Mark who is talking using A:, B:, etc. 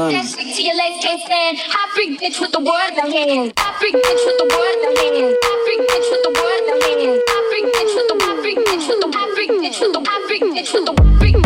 A: done.
B: That shit to your legs can't stand. Hot freak bitch with the word in her hand. Hot freak bitch with the word in her hand. Hot freak bitch with the word in her hand. Hot freak bitch with the hot freak bitch with the hot freak bitch with the hot freak bitch with the